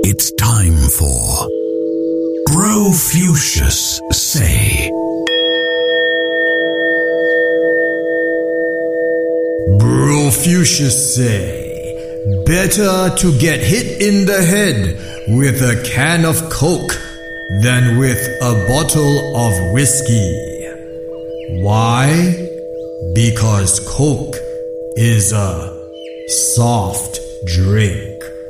It's time for Brofucius Say. Brofucius say, better to get hit in the head with a can of Coke than with a bottle of whiskey. Why? Because Coke is a soft drink.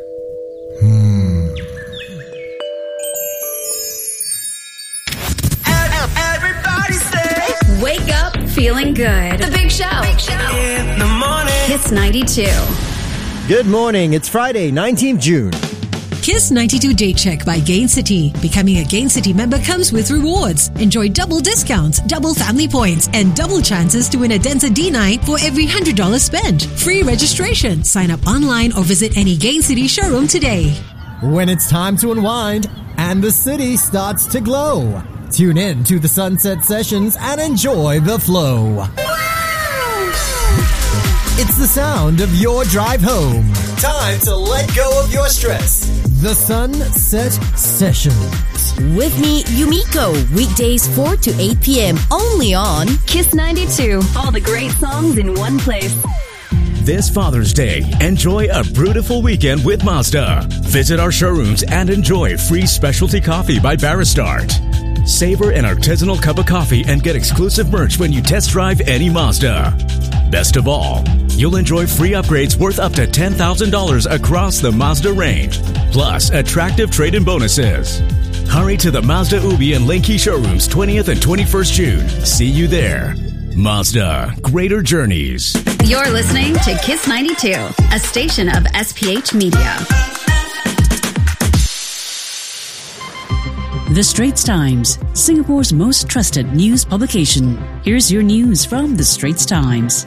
Everybody say, wake up feeling good. The Big Show. In the morning. Kiss 92. Good morning. It's Friday, 19th June. Kiss 92 Day Check by Gain City. Becoming a Gain City member comes with rewards. Enjoy double discounts, double family points, and double chances to win a Denza D9 for every $100 spent. Free registration. Sign up online or visit any Gain City showroom today. When it's time to unwind and the city starts to glow, tune in to the Sunset Sessions and enjoy the flow. It's the sound of your drive home. Time to let go of your stress. The Sunset Sessions. With me, Yumiko, weekdays 4 to 8 p.m. only on Kiss 92. All the great songs in one place. This Father's Day, enjoy a beautiful weekend with Mazda. Visit our showrooms and enjoy free specialty coffee by Baristart. Savor an artisanal cup of coffee and get exclusive merch when you test drive any Mazda. Best of all, you'll enjoy free upgrades worth up to $10,000 across the Mazda range, plus attractive trade-in bonuses. Hurry to the Mazda Ubi and Linky showrooms 20th and 21st June. See you there. Mazda, greater journeys. You're listening to Kiss 92, a station of SPH Media. The Straits Times, Singapore's most trusted news publication. Here's your news from The Straits Times.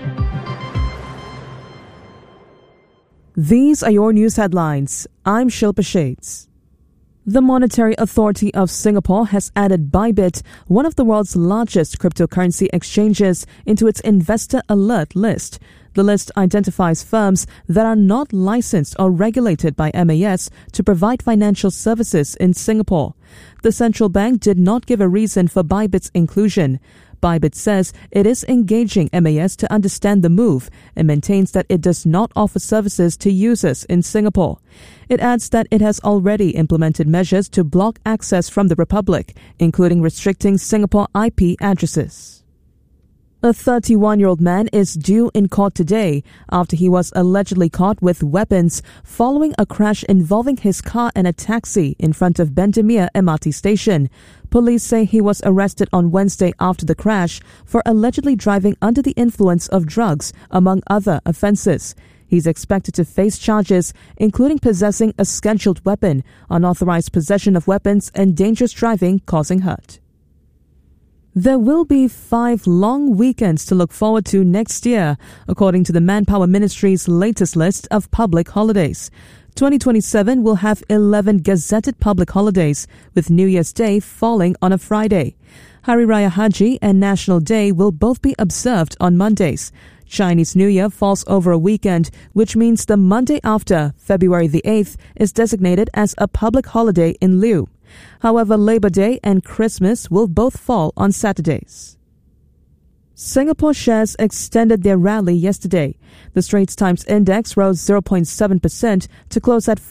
These are your news headlines. I'm Shilpa Shades. The Monetary Authority of Singapore has added Bybit, one of the world's largest cryptocurrency exchanges, into its investor alert list. The list identifies firms that are not licensed or regulated by MAS to provide financial services in Singapore. The central bank did not give a reason for Bybit's inclusion. Bybit says it is engaging MAS to understand the move and maintains that it does not offer services to users in Singapore. It adds that it has already implemented measures to block access from the Republic, including restricting Singapore IP addresses. A 31-year-old man is due in court today after he was allegedly caught with weapons following a crash involving his car and a taxi in front of Bendemeer MRT station. Police say he was arrested on Wednesday after the crash for allegedly driving under the influence of drugs, among other offences. He's expected to face charges, including possessing a scheduled weapon, unauthorized possession of weapons, and dangerous driving causing hurt. There will be 5 long weekends to look forward to next year, according to the Manpower Ministry's latest list of public holidays. 2027 will have 11 gazetted public holidays, with New Year's Day falling on a Friday. Hari Raya Haji and National Day will both be observed on Mondays. Chinese New Year falls over a weekend, which means the Monday after, February the 8th, is designated as a public holiday in lieu. However, Labor Day and Christmas will both fall on Saturdays. Singapore shares extended their rally yesterday. The Straits Times Index rose 0.7% to close at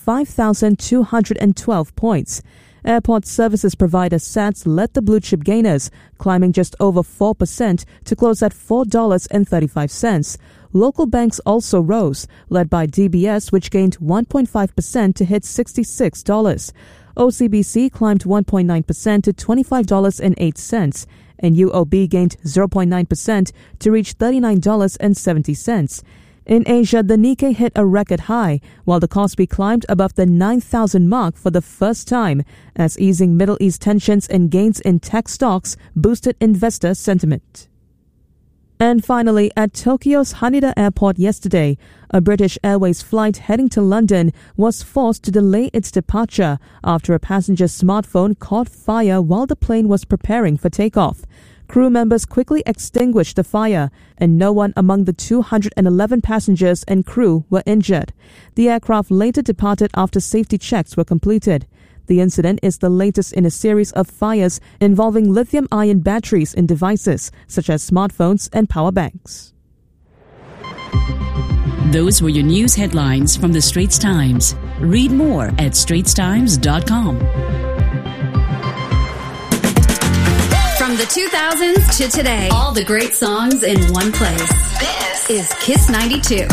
5,212 points. Airport services provider SATS led the blue chip gainers, climbing just over 4% to close at $4.35. Local banks also rose, led by DBS, which gained 1.5% to hit $66. OCBC climbed 1.9% to $25.08, and UOB gained 0.9% to reach $39.70. In Asia, the Nikkei hit a record high, while the Kospi climbed above the 9,000 mark for the first time, as easing Middle East tensions and gains in tech stocks boosted investor sentiment. And finally, at Tokyo's Haneda Airport yesterday, a British Airways flight heading to London was forced to delay its departure after a passenger's smartphone caught fire while the plane was preparing for takeoff. Crew members quickly extinguished the fire, and no one among the 211 passengers and crew were injured. The aircraft later departed after safety checks were completed. The incident is the latest in a series of fires involving lithium-ion batteries in devices such as smartphones and power banks. Those were your news headlines from the Straits Times. Read more at straitstimes.com. From the 2000s to today, all the great songs in one place. This is Kiss 92.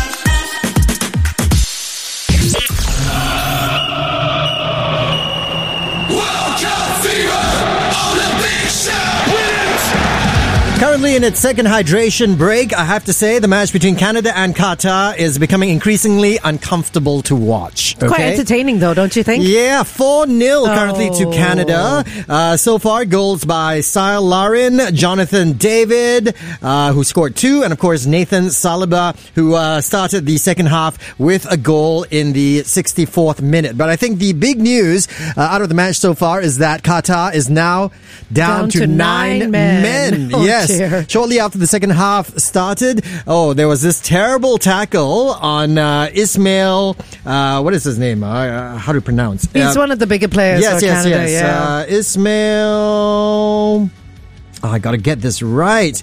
Currently in its second hydration break, I have to say the match between Canada and Qatar is becoming increasingly uncomfortable to watch. Okay? Quite entertaining though, don't you think? Yeah, 4-0 currently to Canada. So far, goals by Sile Larin, Jonathan David, who scored 2, and of course Nathan Saliba, who started the second half with a goal in the 64th minute. But I think the big news out of the match so far is that Qatar is now down to 9 men. Oh, yes. dear. Shortly after the second half started, there was this terrible tackle on Ismail. What is his name? How to pronounce? He's one of the bigger players for Canada. Yeah. Ismail. I got to get this right.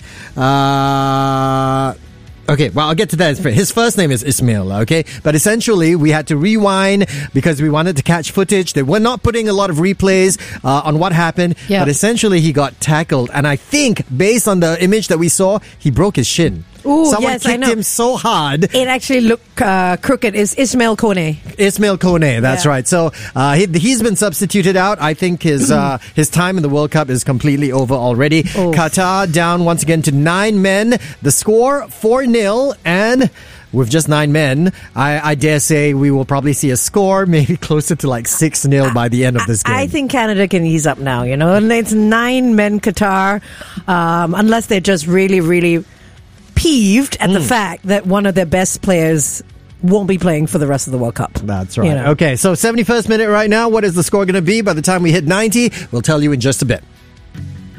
Okay, well, I'll get to that. His first name is Ismail, okay? But essentially, we had to rewind because we wanted to catch footage. They were not putting a lot of replays on what happened. Yep. But essentially, he got tackled. And I think, based on the image that we saw, he broke his shin. Ooh, Someone yes, kicked him so hard. It actually looked crooked. It's Ismail Kone. Ismail Kone, that's right. So he's been substituted out. I think his time in the World Cup is completely over already. Oh. Qatar down once again to 9 men. The score 4-0, and with just 9 men, I dare say we will probably see a score maybe closer to like 6-0 by the end of this game. I think Canada can ease up now, you know. And it's 9 men Qatar, unless they're just really, really peeved at the fact that one of their best players won't be playing for the rest of the World Cup. That's right. You know. Okay, so 71st minute right now. What is the score going to be by the time we hit 90? We'll tell you in just a bit.